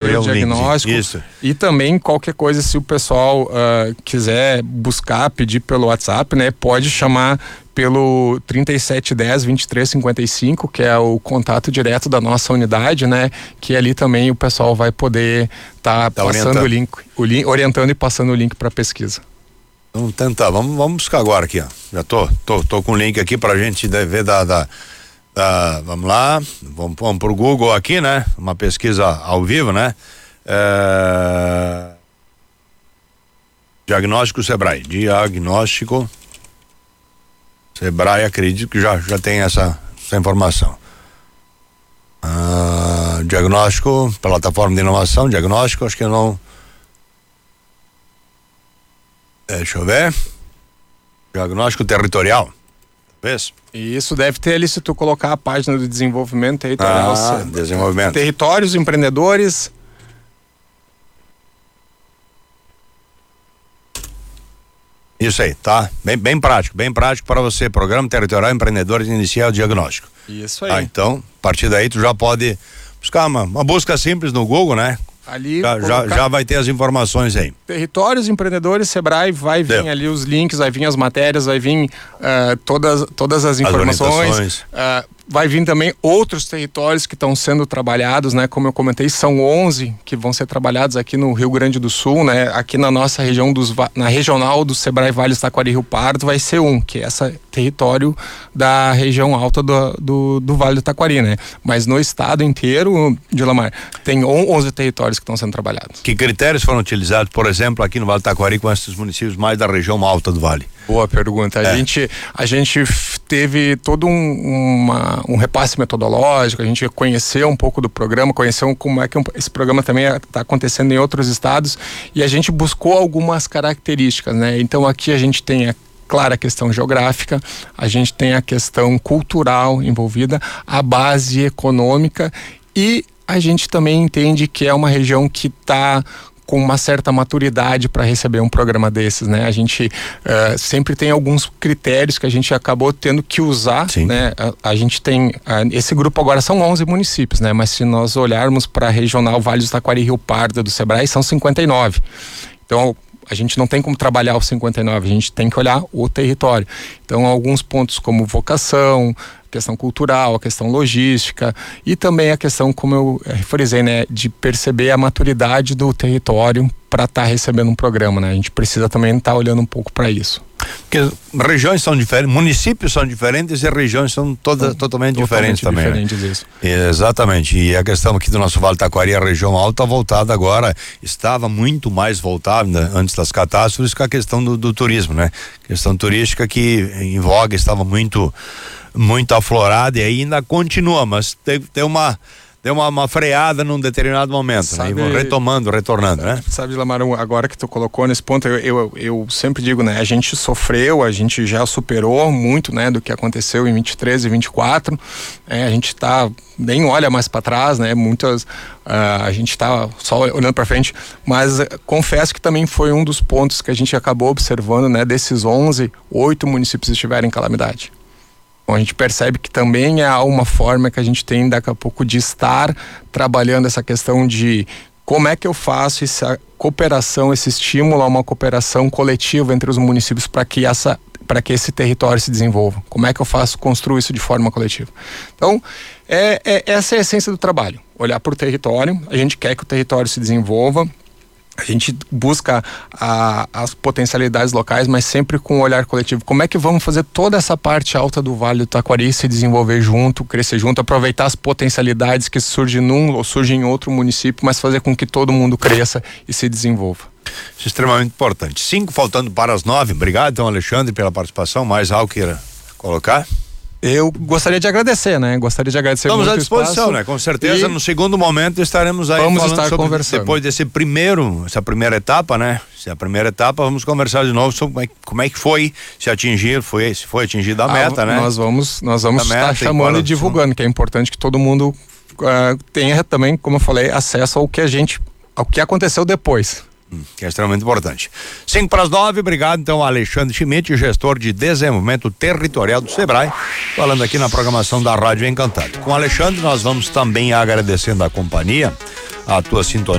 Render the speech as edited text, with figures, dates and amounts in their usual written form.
receber o diagnóstico. Isso. E também qualquer coisa, se o pessoal quiser buscar, pedir pelo WhatsApp, né? Pode chamar pelo 3710-2355, que é o contato direto da nossa unidade, né? Que ali também o pessoal vai poder tá passando orientando e passando o link para pesquisa. Vamos tentar, vamos buscar agora aqui, ó. Já tô com o link aqui pra gente ver vamos lá, vamos pro Google aqui, né? Uma pesquisa ao vivo, né? Diagnóstico Sebrae, acredito que já tem essa informação. Diagnóstico, plataforma de inovação, diagnóstico, acho que eu não. Deixa eu ver. Diagnóstico territorial. Talvez. E isso deve ter ali, se tu colocar a página do desenvolvimento territorial. Desenvolvimento. Territórios, empreendedores. Isso aí, tá? Bem prático para você. Programa Territorial Empreendedores Iniciar o Diagnóstico. Isso aí. Então, a partir daí tu já pode buscar uma busca simples no Google, né? Ali já vai ter as informações aí. Territórios, empreendedores, Sebrae, vai vir ali os links, vai vir as matérias, vai vir todas as informações. Vai vir também outros territórios que estão sendo trabalhados, né? Como eu comentei, são 11 que vão ser trabalhados aqui no Rio Grande do Sul, né? Aqui na nossa região, na regional do Sebrae Vale do Taquari Rio Pardo, vai ser que é esse território da região alta do Vale do Taquari, né? Mas no estado inteiro, Dilamar, tem 11 territórios que estão sendo trabalhados. Que critérios foram utilizados, por exemplo, aqui no Vale do Taquari com esses municípios mais da região alta do Vale? Boa pergunta. A gente teve todo um repasse metodológico, a gente conheceu um pouco do programa, conheceu como é que esse programa também está acontecendo em outros estados e a gente buscou algumas características, né? Então aqui a gente tem claro, a questão geográfica, a gente tem a questão cultural envolvida, a base econômica e a gente também entende que é uma região que está com uma certa maturidade para receber um programa desses, né? A gente sempre tem alguns critérios que a gente acabou tendo que usar, sim, né? A gente tem, esse grupo agora são 11 municípios, né? Mas se nós olharmos para a regional Vale do Taquari Rio Pardo do Sebrae, são 59. Então, a gente não tem como trabalhar os 59, a gente tem que olhar o território. Então, alguns pontos como vocação, questão cultural, a questão logística e também a questão, como eu frisei, né, de perceber a maturidade do território para estar recebendo um programa, né? A gente precisa também estar olhando um pouco para isso. Porque regiões são diferentes, municípios são diferentes e regiões são totalmente diferentes também. Diferentes, né? Isso. Exatamente. E a questão aqui do nosso Vale do Taquari, a região alta, voltada agora, estava muito mais voltada, né, antes das catástrofes, com a questão do turismo, né? Questão turística que em voga estava muito aflorada e ainda continua, mas deu uma freada num determinado momento, né? E retornando, né? Sabe, Dilamar, agora que tu colocou nesse ponto, eu sempre digo, né? A gente sofreu, a gente já superou muito, né? Do que aconteceu em 23 e 24, a gente nem olha mais para trás, né? A gente tá só olhando para frente, mas confesso que também foi um dos pontos que a gente acabou observando, né? Desses 11, 8 municípios estiveram em calamidade. A gente percebe que também há uma forma que a gente tem daqui a pouco de estar trabalhando essa questão de como é que eu faço essa cooperação, esse estímulo a uma cooperação coletiva entre os municípios para que esse território se desenvolva. Como é que eu faço construir isso de forma coletiva? Então, essa é a essência do trabalho. Olhar para o território, a gente quer que o território se desenvolva, a gente busca as potencialidades locais, mas sempre com um olhar coletivo. Como é que vamos fazer toda essa parte alta do Vale do Taquari se desenvolver junto, crescer junto, aproveitar as potencialidades que surgem num ou surgem em outro município, mas fazer com que todo mundo cresça e se desenvolva. Isso é extremamente importante. 5 faltando para as 9. Obrigado, então, Alexandre, pela participação. Mais algo queira colocar? Eu gostaria de agradecer, né? Estamos à disposição, espaço, né? Com certeza, no segundo momento estaremos aí vamos estar conversando. Depois essa primeira etapa, né? Vamos conversar de novo sobre como é que foi, se foi atingida a meta, né? Nós vamos estar chamando e divulgando, que é importante que todo mundo tenha também, como eu falei, acesso ao que aconteceu depois. Que é extremamente importante. 5 para as 9, obrigado então Alexandre Schmidt, gestor de desenvolvimento territorial do Sebrae, falando aqui na programação da Rádio Encantado. Com o Alexandre nós vamos também agradecendo a companhia, a tua sintonia.